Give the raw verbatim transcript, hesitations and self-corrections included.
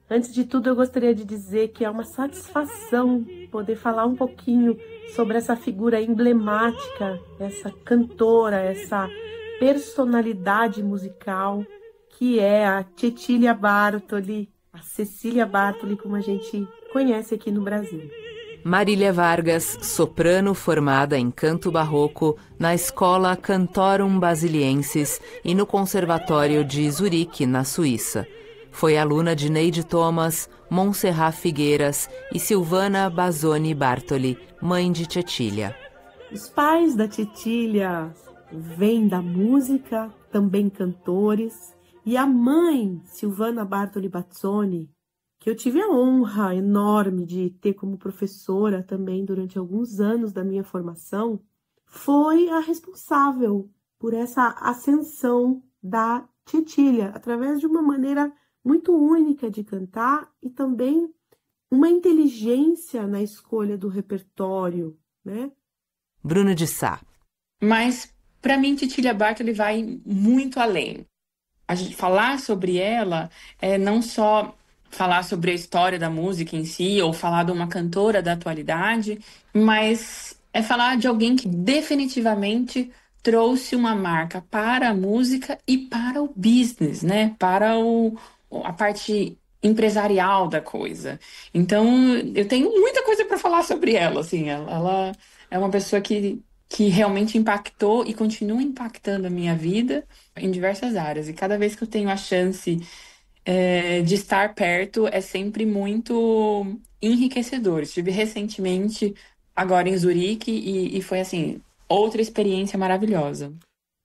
Antes de tudo, eu gostaria de dizer que é uma satisfação poder falar um pouquinho sobre essa figura emblemática, essa cantora, essa personalidade musical que é a Cecília Bartoli, a Cecília Bartoli, como a gente conhece aqui no Brasil. Marília Vargas, soprano formada em canto barroco na Escola Cantorum Basiliensis e no Conservatório de Zurique, na Suíça. Foi aluna de Neide Thomas, Montserrat Figueiras e Silvana Bazzoni Bartoli, mãe de Cecília. Os pais da Cecília vêm da música, também cantores, e a mãe, Silvana Bartoli Bazzoni, que eu tive a honra enorme de ter como professora também durante alguns anos da minha formação, foi a responsável por essa ascensão da Cecília, através de uma maneira muito única de cantar e também uma inteligência na escolha do repertório, né? Bruno de Sá. Mas, para mim, Cecília Bartoli vai muito além. A gente falar sobre ela é não só falar sobre a história da música em si, ou falar de uma cantora da atualidade, mas é falar de alguém que definitivamente trouxe uma marca para a música e para o business, né? Para o, a parte empresarial da coisa. Então, eu tenho muita coisa para falar sobre ela, assim. Ela, ela é uma pessoa que, que realmente impactou e continua impactando a minha vida em diversas áreas. E cada vez que eu tenho a chance é, de estar perto, é sempre muito enriquecedor. Estive recentemente, agora em Zurique, e, e foi, assim, outra experiência maravilhosa.